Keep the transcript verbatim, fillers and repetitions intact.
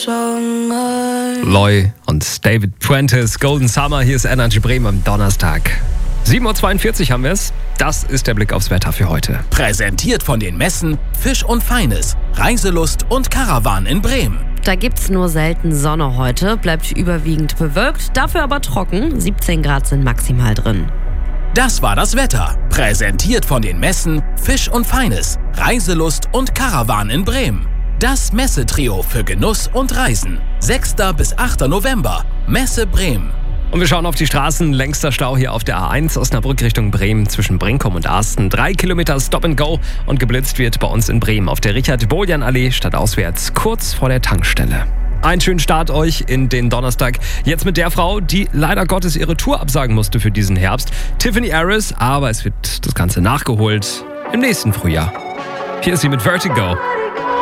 Loy und David Prentice, Golden Summer, hier ist Energy Bremen am Donnerstag. sieben Uhr zweiundvierzig haben wir es. Das ist der Blick aufs Wetter für heute. Präsentiert von den Messen Fisch und Feines, Reiselust und Karawan in Bremen. Da gibt's nur selten Sonne heute, bleibt überwiegend bewölkt, dafür aber trocken. siebzehn Grad sind maximal drin. Das war das Wetter. Präsentiert von den Messen Fisch und Feines, Reiselust und Karawan in Bremen. Das Messetrio für Genuss und Reisen. sechster bis achter November. Messe Bremen. Und wir schauen auf die Straßen. Längster Stau hier auf der A eins Osnabrück Richtung Bremen zwischen Brinkum und Arsten. Drei Kilometer Stop and Go und geblitzt wird bei uns in Bremen auf der Richard-Boljan-Allee stadtauswärts kurz vor der Tankstelle. Einen schönen Start euch in den Donnerstag. Jetzt mit der Frau, die leider Gottes ihre Tour absagen musste für diesen Herbst. Tiffany Harris, aber es wird das Ganze nachgeholt im nächsten Frühjahr. Hier ist sie mit Vertigo.